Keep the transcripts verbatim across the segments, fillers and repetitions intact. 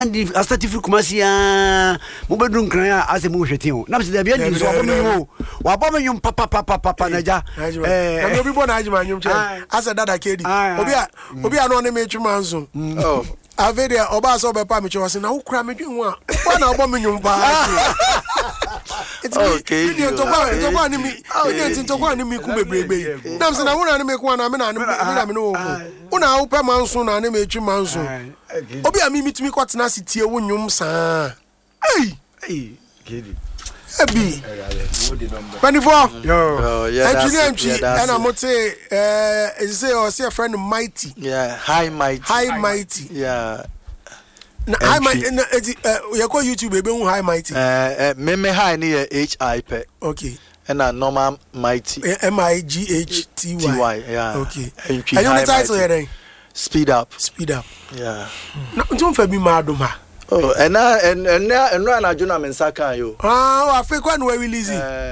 Andi astati firi Kumasi mo bedun kran a ase mo hwete o na be da bia ndi so obo menyo wa bo menyo papa papa papa na ja eh na obi bo na ajima nyum che ase dada kedi obi a obi a no ne me twuma nso oh avedia oba so be pa me che wose na wo kura me dwen a wa na obo menyo pa okay ni to kwa to kwa ni mi ni to kwa ni mi ku bebrebe na mse na wo na ne me ku na me na na me no wo na wo pa manso na ne me twuma nso obi a mi mitimi kwatena sitie wo nwum saa ei ei kedi ebi twenty-four yo engineer entry and I'm say uh is say or say a friend Mighty yeah high mighty high mighty yeah na high mighty you go YouTube ebe hu high mighty eh me me high ni H I P okay and a normal mighty M I G H T Y yeah okay and you the title here speed up speed up yeah na don't fa bi ma do ma oh and and and and run aduna mensa kan yo ah o afekwa no release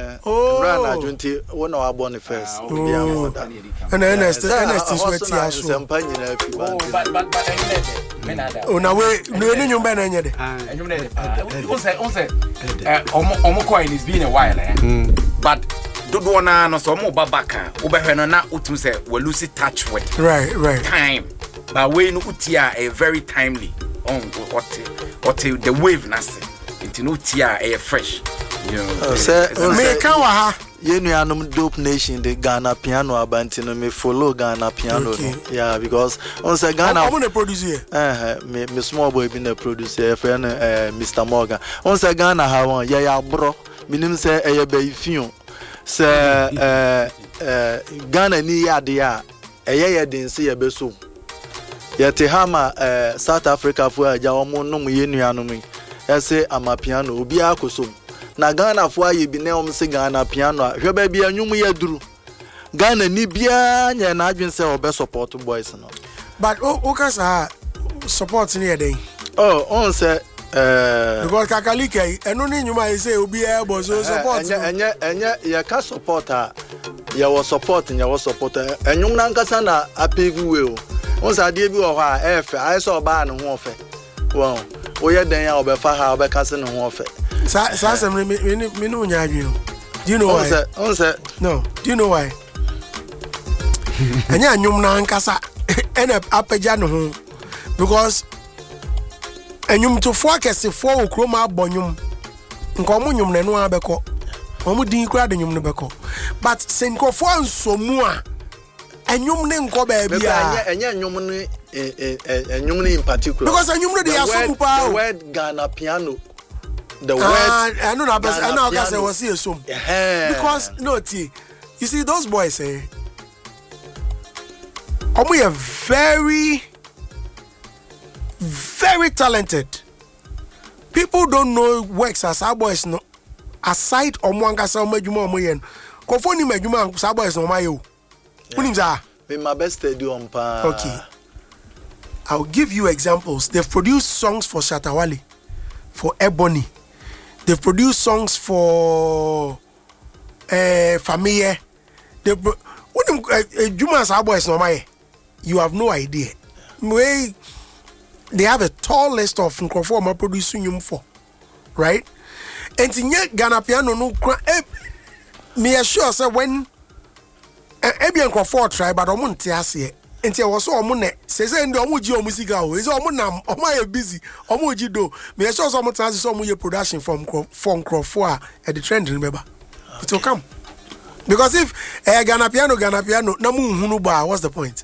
oh run adunti wona wa born first yeah and Ernest Ernest is wet here so sempa nyina fi but but but menada oh na we no enu nyumba na nyede enyum na de on say on say eh omo omo coin is been a while eh but dodo na no so mo babaka wo behwe no na utum say we lose touch with right right time but we no utia a very timely on what what the wave nasi it no tia a fresh you know say me kan wa ha ye nuanom dope nation the Ghana piano abanti no me follow Ghana piano no yeah because on say Ghana I'm the producer eh me me small boy be the producer friend eh Mister Morgan on say Ghana ha won ye ya bro minim say eh be fion say eh eh Ghana ni ya de ya eh ye den say ye be so yete hama eh South Africa fo aja omo no mu ye nuanom yi ese amapiano obi akosom na Ghana fo aye bi na om se Ghana piano a hwe ba bia nwum ye duru Ghana ni bia nya na adwen se obe support boys no but o o ka sa support ni eden oh on say eh because kakalika eno ni nwuma e say obi e bo so support enye enye enye ye ka support a ye wo support nya wo support enwum na nkasa na apave we o on sa de bi wo ho a e fe ai so ba no ho fe wow o ye den ya obefa ha obekase no ho fe sa sa sem me me no nya adwen do you know why on say no do you know why anya nyum na nkasa ena apeja no ho because enyum to fo akese fo okroma abonyum nko mo nyum na no abekọ omo din kura de nyum no beko but senkofo ansomu a enyum ne nko ba bia enye enyum ne enyum ne in particular because enyum no dey asomu pa the word Ghana piano the word I know na I know I say was see asum because no t you see those boys eh omo ye very very talented people don't know works as our boys no aside omo angasa omo adwuma omo ye no kofo ni madwuma as our boys no ma ye o unim za me my best stadium pa okay I'll give you examples. They've produced songs for Shatawale, for Ebony. They've produced songs for uh, Familia. They pro- when uh, Juma as our boys no ma ye, you have no idea. Way they have a tall list of Nkrofo producing him for, right? And in Ghana piano no eh, me assure say when Ebi Nkrofo try but omo nte ase enti e wo so omo ne se se ndi omo ji omo sika o se omo nam omo aye busy omo ji do me assure so omo tan se omo ye production from from Nkrofo a e the trend remember it will come because if eh Ghana piano Ghana piano na mu hunu ba what's the point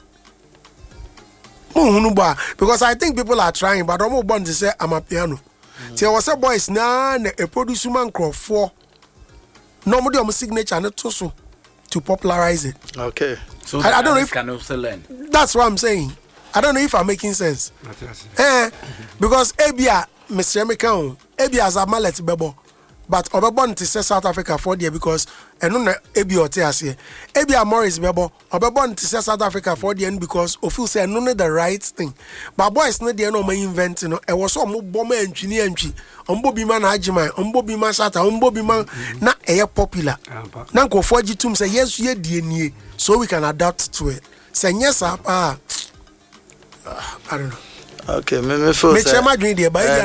because I think people are trying, but I'm born to say I'm a piano. Ti was a boys na a producer man Nkrofo. Normally I'm signature and so to popularize it. Okay. So I, I don't know if can also learn. That's what I'm saying. I don't know if I'm making sense. Eh, because Ebia Mister American Ebia as a mallet bebo. But Obebon to say South Africa for there because and no Ebi or Tiasia. Ebia Morris Bebo, Obebon to say South Africa for the end because Ophil say no the right thing. But boys no the no my inventing no. It was so bomber engineer entry. On Bobby man Hajima, on Bobby man Shata, on Bobby man na air popular. Nanko four G tum say yes ye D N A so we can adapt to it. Say yes ah I don't know. Okay, me me feel me chema dwen de ba